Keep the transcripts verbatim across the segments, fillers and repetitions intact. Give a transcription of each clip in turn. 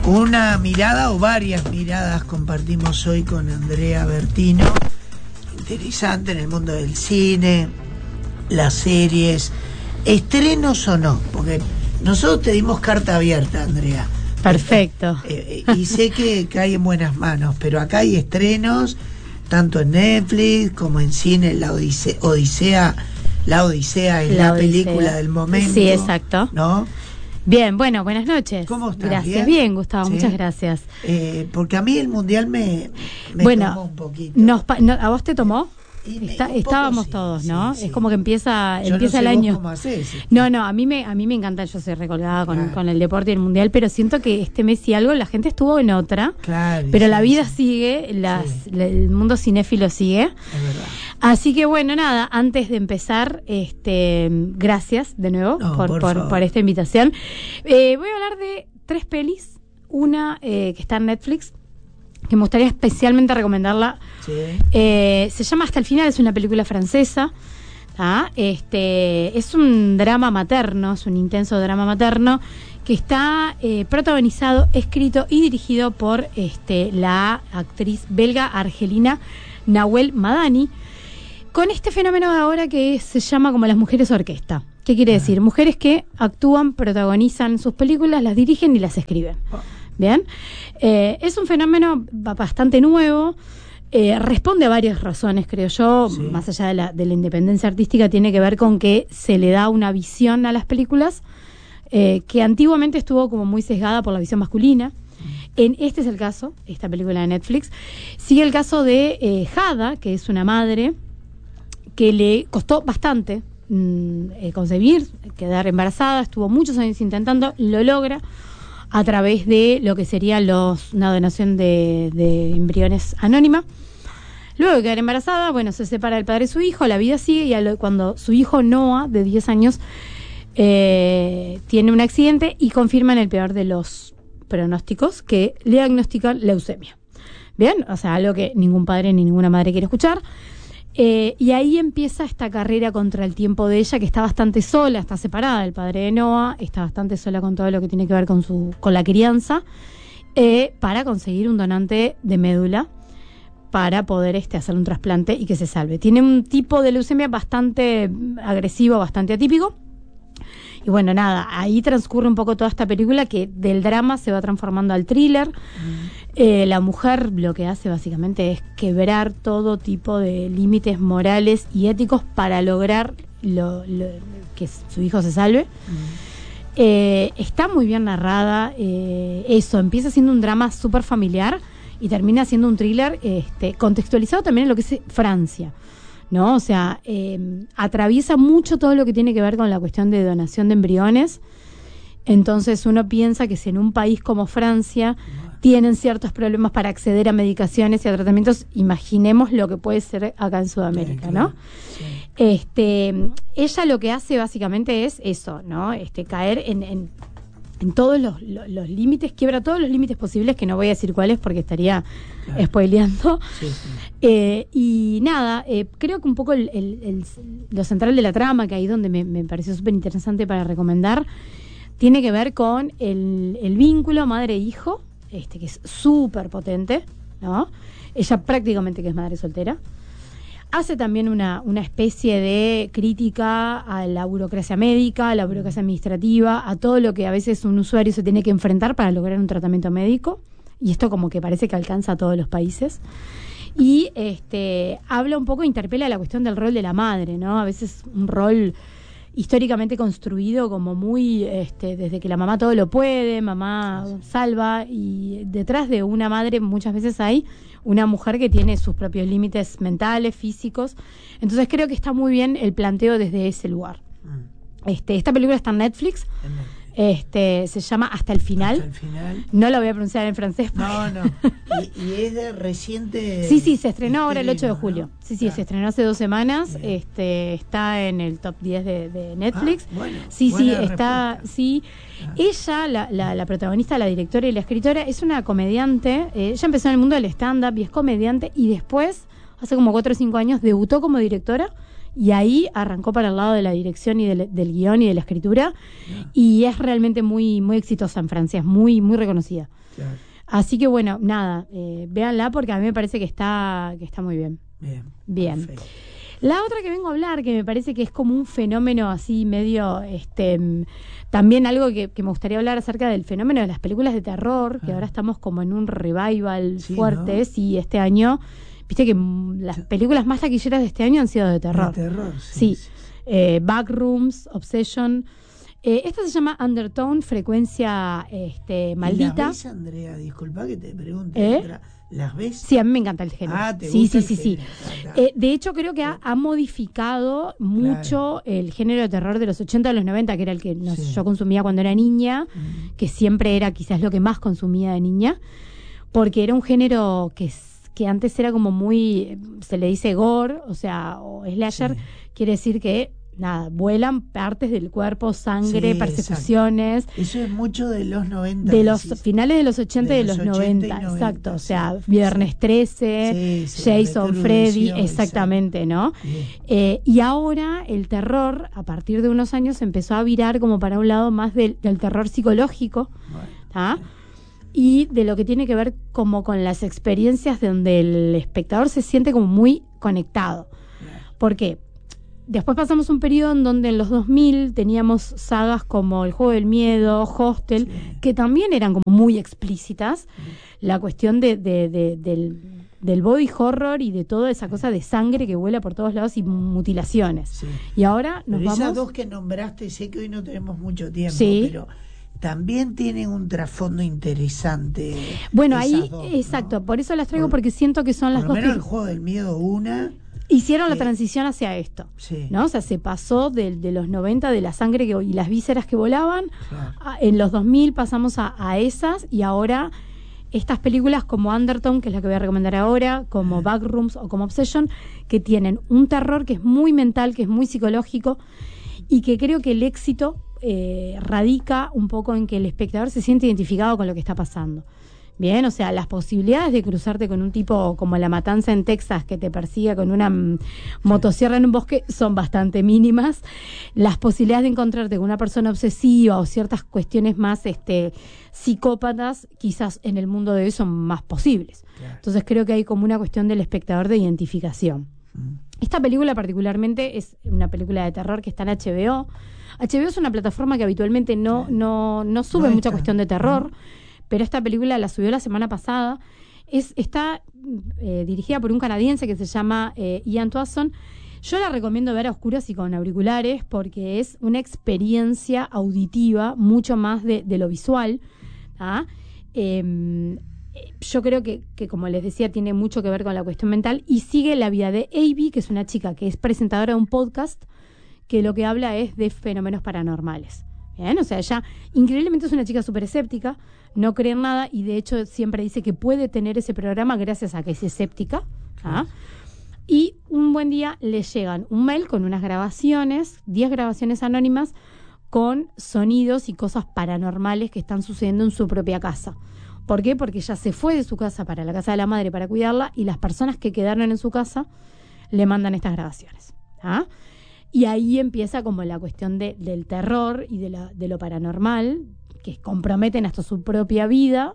Una mirada o varias miradas compartimos hoy con Andrea Bertino, interesante en el mundo del cine, las series, estrenos o no, porque nosotros te dimos carta abierta, Andrea. Perfecto. Eh, eh, y sé que cae en buenas manos, pero acá hay estrenos, tanto en Netflix como en cine. La Odisea, Odisea La Odisea es la, la Odisea. Película del momento. Sí, exacto. ¿No? Bien, bueno, buenas noches. ¿Cómo estás? Gracias, bien, bien Gustavo, ¿sí? Muchas gracias. Eh, porque a mí el Mundial me, me bueno, tomó un poquito. Nos pa- no, ¿A vos te tomó? Me, Está, estábamos sí, todos, sí, ¿no? Sí. Es como que empieza, yo empieza no sé el año. Vos cómo hacés, sí. No, no, a mí me, a mí me encanta, yo soy recolgada con, claro. con el deporte y el mundial, pero siento que este mes y algo la gente estuvo en otra. Claro. Pero sí, la vida sí. sigue, las, sí. la, el mundo cinéfilo sigue. Es verdad. Así que bueno, nada, antes de empezar, este, gracias de nuevo no, por, por, por, por esta invitación. Eh, voy a hablar de tres pelis, una eh, que está en Netflix, que me gustaría especialmente recomendarla. Sí. Eh, se llama Hasta el final, es una película francesa. ¿tá? Este, es un drama materno, es un intenso drama materno que está eh, protagonizado, escrito y dirigido por este, la actriz belga argelina Nahuel Madani, con este fenómeno de ahora que se llama como las mujeres orquesta. ¿Qué quiere decir? Mujeres que actúan, protagonizan sus películas, las dirigen y las escriben. Bien, eh, es un fenómeno bastante nuevo, eh, responde a varias razones, creo yo, sí. Más allá de la, de la independencia artística, tiene que ver con que se le da una visión a las películas eh, que antiguamente estuvo como muy sesgada por la visión masculina. En este es el caso, esta película de Netflix. Sigue el caso de eh, Jada, que es una madre que le costó bastante mmm, eh, concebir, quedar embarazada, estuvo muchos años intentando, lo logra a través de lo que sería los, una donación de, de embriones anónima. Luego de quedar embarazada, bueno, se separa del padre de su hijo, la vida sigue, y a lo, cuando su hijo Noah, de diez años, eh, tiene un accidente y confirman el peor de los pronósticos, que le diagnostican leucemia. Bien, o sea, algo que ningún padre ni ninguna madre quiere escuchar. Eh, y ahí empieza esta carrera contra el tiempo de ella, que está bastante sola, está separada del padre de Noah, está bastante sola con todo lo que tiene que ver con su con la crianza, eh, para conseguir un donante de médula para poder este, hacer un trasplante y que se salve. Tiene un tipo de leucemia bastante agresivo, bastante atípico. Y bueno, nada, ahí transcurre un poco toda esta película, que del drama se va transformando al thriller. Mm. Eh, la mujer lo que hace básicamente es quebrar todo tipo de límites morales y éticos para lograr lo, lo, que su hijo se salve. Mm. Eh, está muy bien narrada. Eh, eso, empieza siendo un drama súper familiar y termina siendo un thriller este, contextualizado también en lo que es Francia, ¿no? O sea, eh, atraviesa mucho todo lo que tiene que ver con la cuestión de donación de embriones. Entonces uno piensa que si en un país como Francia tienen ciertos problemas para acceder a medicaciones y a tratamientos, imaginemos lo que puede ser acá en Sudamérica, sí, claro. ¿no? Sí. Este, ella lo que hace básicamente es eso, ¿no? Este, caer en, en, en todos los, los, los límites, quiebra todos los límites posibles, que no voy a decir cuáles porque estaría claro. spoileando. Sí, sí. Eh, y nada, eh, creo que un poco el, el, el, lo central de la trama, que ahí donde me, me pareció súper interesante para recomendar, tiene que ver con el, el vínculo madre-hijo, este, que es súper potente, ¿no? Ella prácticamente que es madre soltera. Hace también una, una especie de crítica a la burocracia médica, a la burocracia administrativa, a todo lo que a veces un usuario se tiene que enfrentar para lograr un tratamiento médico. Y esto como que parece que alcanza a todos los países. Y este habla un poco, interpela la cuestión del rol de la madre, ¿no? A veces un rol históricamente construido como muy, este, desde que la mamá todo lo puede, mamá salva, y detrás de una madre muchas veces hay una mujer que tiene sus propios límites mentales, físicos. Entonces creo que está muy bien el planteo desde ese lugar. Mm. Este, esta película está en Netflix. En Netflix. Este, se llama Hasta el final. Hasta el final. No la voy a pronunciar en francés. Porque... No, no. Y, y es de reciente. Sí, sí, se estrenó ahora el ocho de julio. ¿No? Sí, sí, claro. Se estrenó hace dos semanas. Bien. Este, está en el top diez de, de Netflix. Ah, bueno, sí, sí, está. Respuesta. Sí. Ah. Ella, la, la, la protagonista, la directora y la escritora, es una comediante. Eh, ella empezó en el mundo del stand-up y es comediante. Y después, hace como cuatro o cinco años, debutó como directora y ahí arrancó para el lado de la dirección y del, del guión y de la escritura, yeah. y es realmente muy, muy exitosa en Francia, es muy, muy reconocida. Claro. Así que bueno, nada, eh, véanla porque a mí me parece que está, que está muy bien. Bien. Bien. Perfecto. La otra que vengo a hablar, que me parece que es como un fenómeno así medio, este, también algo que, que me gustaría hablar acerca del fenómeno de las películas de terror, que ah. ahora estamos como en un revival sí, fuerte, ¿no? sí, este año, viste que las películas más taquilleras de este año han sido de terror. De terror, sí. Sí, sí. Eh, Backrooms, Obsession. Eh, esta se llama Undertone, frecuencia este, maldita. ¿Las ves, Andrea? Disculpa que te pregunte. ¿Eh? ¿Las ves? Sí, a mí me encanta el género. Ah, ¿te sí, gusta sí, el sí, género? sí. Ta, ta. Eh, de hecho, creo que ha, ha modificado mucho Claro. el género de terror de los ochenta a los noventa, que era el que no sé, Sí. yo consumía cuando era niña, Mm. que siempre era quizás lo que más consumía de niña, porque era un género que, s- que antes era como muy, se le dice gore, o sea, o slasher, Sí. quiere decir que, nada, vuelan partes del cuerpo, sangre, Sí, persecuciones. Eso es mucho de los noventa. De los decís. finales de los ochenta y de De los, los ochenta y noventa, noventa, exacto. O sí, sea, Viernes sí. trece, Sí, sí, Jason, recrudeció, Freddy, exacto. exactamente, ¿no? Bien. Eh, y ahora el terror, a partir de unos años, empezó a virar como para un lado más del, del terror psicológico, Bueno, ¿tá? Y de lo que tiene que ver como con las experiencias donde el espectador se siente como muy conectado. claro. ¿Por qué? Después pasamos un periodo en donde en los dos mil teníamos sagas como El Juego del Miedo, Hostel, Sí. que también eran como muy explícitas. La cuestión de, de- de- del, del body horror y de toda esa cosa de sangre que vuela por todos lados y mutilaciones. Sí. Y ahora nos Pero esas vamos... dos que nombraste, sé que hoy no tenemos mucho tiempo, Sí. pero también tienen un trasfondo interesante. Bueno, esas ahí, dos, ¿no? exacto, por eso las traigo Por- porque siento que son las Por lo dos menos que el Juego del Miedo una. hicieron la eh, transición hacia esto. Sí. ¿No? O sea, se pasó de, de los noventa, de la sangre que, y las vísceras que volaban, Claro. a- en los dos mil pasamos a, a esas, y ahora estas películas como Undertone, que es la que voy a recomendar ahora, como Ah. Backrooms o como Obsession, que tienen un terror que es muy mental, que es muy psicológico, y que creo que el éxito eh, radica un poco en que el espectador se siente identificado con lo que está pasando. Bien, o sea, las posibilidades de cruzarte con un tipo como La Matanza en Texas que te persigue con una mm, motosierra en un bosque son bastante mínimas. Las posibilidades de encontrarte con una persona obsesiva o ciertas cuestiones más este, psicópatas, quizás en el mundo de hoy son más posibles. Claro. Entonces creo que hay como una cuestión del espectador de identificación. Mm. Esta película particularmente es una película de terror que está en H B O. H B O es una plataforma que habitualmente no, no, no sube No mucha está, cuestión de terror, ¿no? pero esta película la subió la semana pasada. Es, está eh, dirigida por un canadiense que se llama eh, Ian Twasson. Yo la recomiendo ver a oscuras y con auriculares porque es una experiencia auditiva mucho más de, de lo visual. ¿Ah? Eh, yo creo que, que, como les decía, tiene mucho que ver con la cuestión mental y sigue la vida de Abby, que es una chica que es presentadora de un podcast que lo que habla es de fenómenos paranormales. Bien, o sea, ella increíblemente es una chica súper escéptica, no cree en nada y de hecho siempre dice que puede tener ese programa gracias a que es escéptica. ¿Ah? Y un buen día le llegan un mail con unas grabaciones, diez grabaciones anónimas con sonidos y cosas paranormales que están sucediendo en su propia casa. ¿Por qué? Porque ella se fue de su casa para la casa de la madre para cuidarla y las personas que quedaron en su casa le mandan estas grabaciones. ¿Ah? Y ahí empieza como la cuestión de, del terror y de, la, de lo paranormal, que comprometen hasta su propia vida.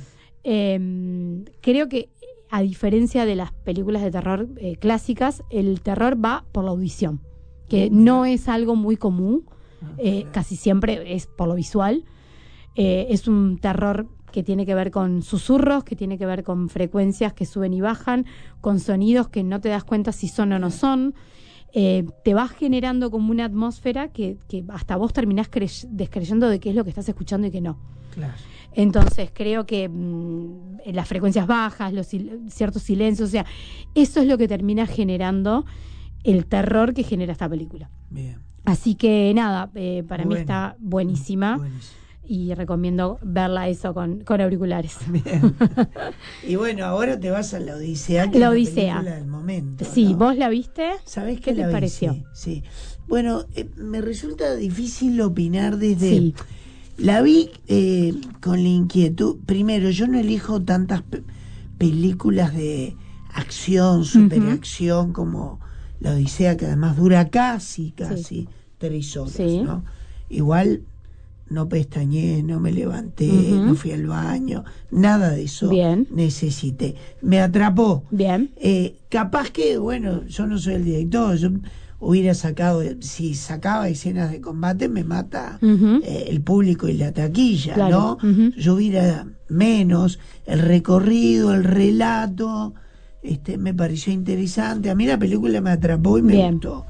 Eh, creo que, a diferencia de las películas de terror eh, clásicas, el terror va por la audición, que no es algo muy común, eh, casi siempre es por lo visual. Eh, es un terror que tiene que ver con susurros, que tiene que ver con frecuencias que suben y bajan, con sonidos que no te das cuenta si son o no son. Eh, te vas generando como una atmósfera que, que hasta vos terminás cre- descreyendo de qué es lo que estás escuchando y qué no. Claro. Entonces creo que mmm, las frecuencias bajas, los sil- ciertos silencios, o sea, eso es lo que termina generando el terror que genera esta película. Bien. Así que nada, eh, para Bueno. mí está buenísima. Buenísimo. Y recomiendo verla eso con, con auriculares. Bien. Y bueno, ahora te vas a La Odisea, que La es Odisea. la película del momento. Sí, ¿no? ¿vos la viste? ¿Sabés ¿Qué que te la vi? pareció? Sí, sí. Bueno, eh, me resulta difícil opinar desde... Sí. La vi eh, con la inquietud. Primero, yo no elijo tantas pe- películas de acción, superacción, como la Odisea, que además dura casi, casi Sí. tres horas, Sí. ¿no? Igual no pestañeé, no me levanté, Ujú. no fui al baño, nada de eso Bien. necesité. Me atrapó. Bien. Eh, capaz que, bueno, yo no soy el director, yo hubiera sacado, si sacaba escenas de combate, me mata Ujú. eh, el público y la taquilla, Claro. ¿no? Ujú. Yo hubiera menos el recorrido, el relato, este, me pareció interesante. A mí la película me atrapó y me Bien. gustó.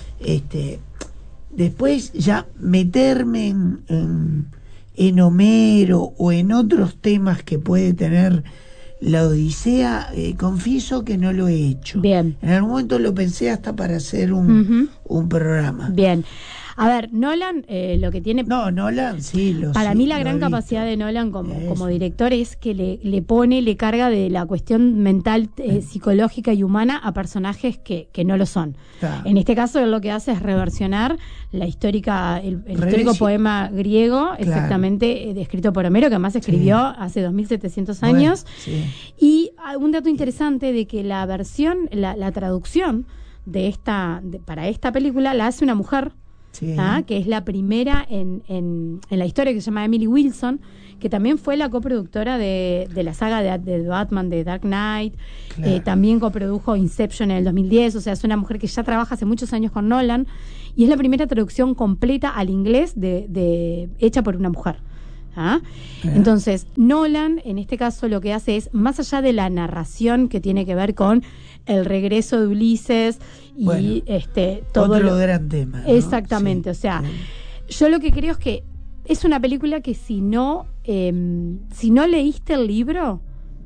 Este, después ya meterme en, en, en Homero o en otros temas que puede tener la Odisea, eh, confieso que no lo he hecho. Bien. En algún momento lo pensé hasta para hacer un, Ujú. un programa. Bien. A ver, Nolan, eh, lo que tiene... No, Nolan, sí, lo Para sí, mí la lo gran he visto. capacidad de Nolan como, Eso. como director es que le, le pone, le carga de la cuestión mental, eh, psicológica y humana a personajes que, que no lo son. Está. En este caso él lo que hace es reversionar la histórica, el, el Revisi- histórico poema griego, Claro. exactamente, eh, escrito por Homero, que además escribió Sí. hace dos mil setecientos Bueno, años. sí. Y ah, un dato interesante de que la versión, la, la traducción de esta, de- para esta película la hace una mujer. Sí. ¿Ah? Que es la primera en, en, en la historia, que se llama Emily Wilson, que también fue la coproductora de, de la saga de, de Batman, de Dark Knight. Claro. Eh, también coprodujo Inception en el dos mil diez, o sea, es una mujer que ya trabaja hace muchos años con Nolan, y es la primera traducción completa al inglés de, de hecha por una mujer. ¿Ah? Bien. Entonces, Nolan, en este caso, lo que hace es, más allá de la narración que tiene que ver con el regreso de Ulises y Bueno, este todo Otro lo- gran tema, ¿no? Exactamente, Sí. o sea, Sí. yo lo que creo es que es una película que si no, eh, si no leíste el libro,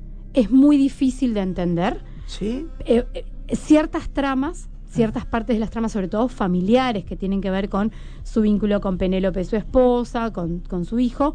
es muy difícil de entender. ¿Sí? Eh, eh, ciertas tramas, ciertas partes de las tramas, sobre todo familiares, que tienen que ver con su vínculo con Penélope, su esposa, con, con su hijo,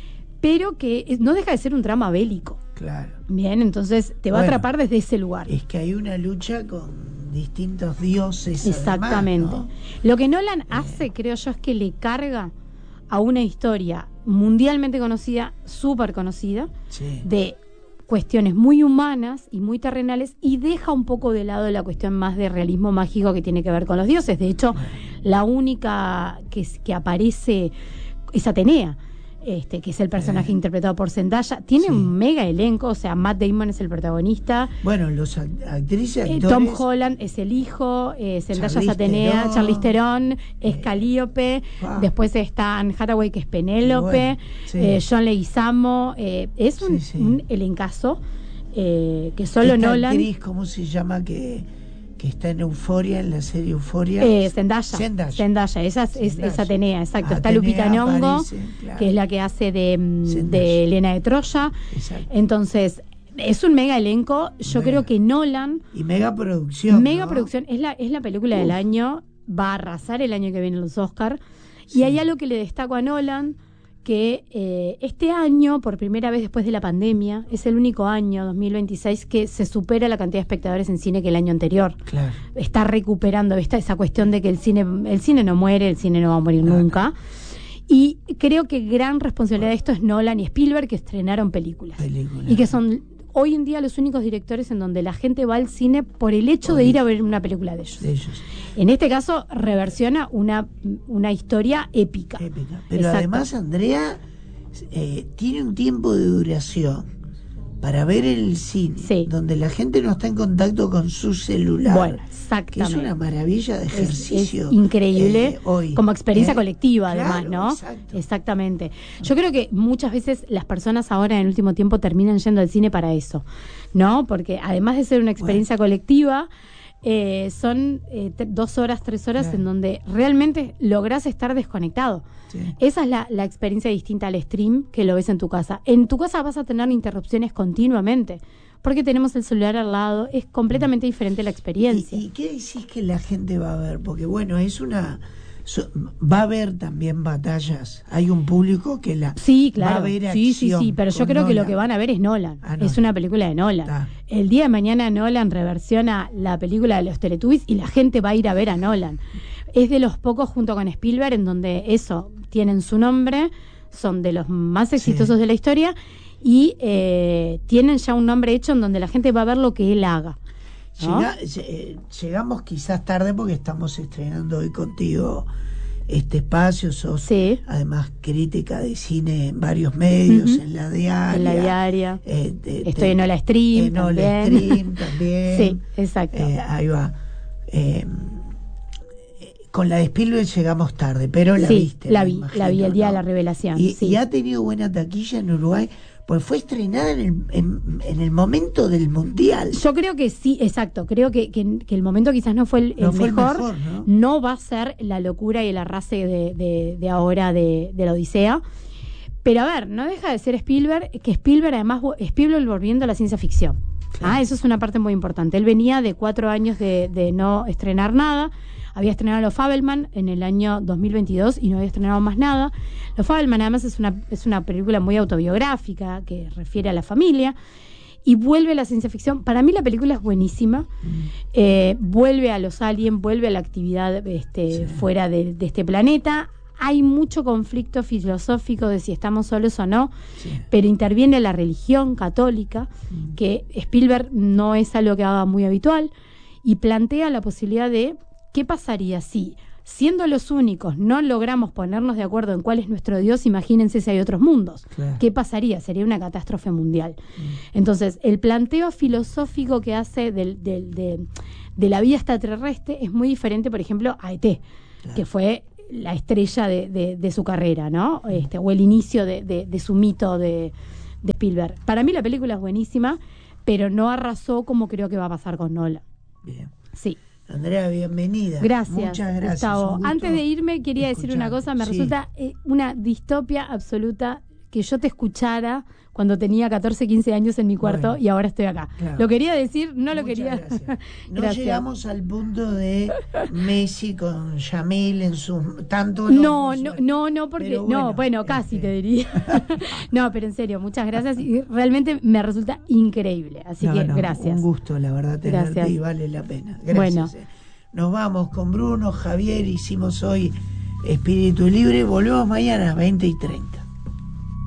pero que eh, no deja de ser un drama bélico. Claro. Bien, entonces te va Bueno, a atrapar desde ese lugar. Es que hay una lucha con distintos dioses. Exactamente. además, Lo que Nolan hace, creo yo, es que le carga a una historia mundialmente conocida, súper conocida, ¿no? Sí. de cuestiones muy humanas y muy terrenales, y deja un poco de lado la cuestión más de realismo mágico que tiene que ver con los dioses. De hecho, la única que, es- que aparece es Atenea. Este, que es el personaje Eh. interpretado por Zendaya. Tiene Sí. un mega elenco, o sea, Matt Damon es el protagonista. Bueno, los act- actrices, Eh, actores. Tom Holland es el hijo, eh, Zendaya es Charlize Atenea, Theron. Charlize Theron es Eh, Calíope, wow. después está Anne Hathaway, que es Penélope, Bueno, sí. eh, John Leguizamo, eh, es un, Sí, sí. un elencazo eh, que solo Esta Nolan... actriz, ¿cómo se llama? Que, que está en Euforia, en la serie Euforia. Eh, Zendaya, Zendaya. Zendaya, esa es, es- Zendaya. es Atenea, exacto. Está Atenea Lupita Nyong'o, aparece, claro. que es la que hace de, mm, Zendaya. de Elena de Troya. Exacto. Entonces, es un mega elenco. Yo Mega. creo que Nolan... Y mega producción. Mega ¿no? producción, es la, es la película del Uf. año, va a arrasar el año que viene en los Oscar. Sí. Y hay algo que le destaco a Nolan, que eh, este año, por primera vez después de la pandemia, es el único año, dos mil veintiséis, que se supera la cantidad de espectadores en cine que el año anterior. Claro. Está recuperando esta, esa cuestión de que el cine, el cine no muere, el cine no va a morir Claro. nunca. Y creo que gran responsabilidad de esto es Nolan y Spielberg, que estrenaron películas. Película. Y que son hoy en día los únicos directores en donde la gente va al cine por el hecho Por de el- ir a ver una película de ellos. de ellos. En este caso, reversiona una, una historia épica. Épica. Pero Exacto. además, Andrea eh, tiene un tiempo de duración para ver el cine, Sí. donde la gente no está en contacto con su celular. Bueno, Que es exactamente. una maravilla de Es- ejercicio. es increíble, eh, hoy. como experiencia ¿eh? colectiva, además, Claro, ¿no? exacto. Exactamente. Yo creo que muchas veces las personas ahora en el último tiempo terminan yendo al cine para eso, ¿no? Porque además de ser una experiencia colectiva, eh, son eh, te- dos horas, tres horas Claro. en donde realmente lográs estar desconectado. Sí. Esa es la, la experiencia distinta al stream que lo ves en tu casa. En tu casa vas a tener interrupciones continuamente, porque tenemos el celular al lado, es completamente diferente la experiencia. ¿Y, y qué decís que la gente va a ver? Porque bueno, es una... so- va a haber también batallas. Hay un público que la Sí, va a claro. ver Sí, sí, acción sí, pero yo con creo que lo Nolan. que van a ver es Nolan. Ah, Es Nolan. una película de Nolan. Está. El día de mañana Nolan reversiona la película de los Teletubbies y la gente va a ir a ver a Nolan. Es de los pocos junto con Spielberg en donde eso, tienen su nombre, son de los más exitosos Sí. de la historia y eh, tienen ya un nombre hecho en donde la gente va a ver lo que él haga. ¿no? Llega, eh, llegamos quizás tarde porque estamos estrenando hoy contigo este espacio. Sos sí. además crítica de cine en varios medios, uh-huh. en la diaria. En la diaria. Eh, de, Estoy de, en Hola Stream. En Hola Stream también. Sí, exacto. Eh, ahí va. Eh, con la de Spielberg llegamos tarde, pero la sí, viste. la vi, imagino, la vi el día ¿no? de la revelación. Y, sí. y ha tenido buena taquilla en Uruguay, pues fue estrenada en el, en, en el momento del Mundial. Yo creo que sí, exacto. Creo que, que, que el momento quizás no fue el, no el fue mejor. El mejor ¿no? no va a ser la locura y el arrase de, de, de ahora de, de la Odisea. Pero a ver, no deja de ser Spielberg, que Spielberg además, Spielberg volviendo a la ciencia ficción. Claro. Ah, eso es una parte muy importante. Él venía de cuatro años de, de no estrenar nada. Había estrenado Los Fabelman en el año dos mil veintidós y no había estrenado más nada. Los Fabelman además es una, es una película muy autobiográfica que refiere a la familia y vuelve a la ciencia ficción. Para mí la película es buenísima. Mm. Eh, vuelve a los aliens, vuelve a la actividad este, sí. fuera de, de este planeta. Hay mucho conflicto filosófico de si estamos solos o no, sí. pero interviene la religión católica, mm. que Spielberg no es algo que haga muy habitual, y plantea la posibilidad de ¿qué pasaría si, siendo los únicos, no logramos ponernos de acuerdo en cuál es nuestro Dios? Imagínense si hay otros mundos. Claro. ¿Qué pasaría? Sería una catástrofe mundial. Mm. Entonces, el planteo filosófico que hace del, del, de, de la vida extraterrestre es muy diferente, por ejemplo, a E T, claro. que fue la estrella de, de, de su carrera, ¿no? Mm. Este, o el inicio de, de, de su mito de, de Spielberg. Para mí la película es buenísima, pero no arrasó como creo que va a pasar con Nolan. Bien. Sí. Andrea, bienvenida. Gracias, Muchas gracias. Gustavo. Antes de irme quería decir una cosa, me sí. resulta eh, una distopia absoluta que yo te escuchara cuando tenía catorce, quince años en mi cuarto bueno, y ahora estoy acá. Claro. Lo quería decir, no lo Muchas quería. Gracias. No gracias. llegamos al punto de Messi con Yamil en su tanto no, no, no, no, porque bueno, no, bueno, casi este... te diría. No, pero en serio, muchas gracias y realmente me resulta increíble, así no, que no, gracias. Un gusto, la verdad, tenerte gracias. Y vale la pena. Gracias. Bueno. Nos vamos con Bruno, Javier, hicimos hoy Espíritu Libre, volvemos mañana a las veinte y treinta.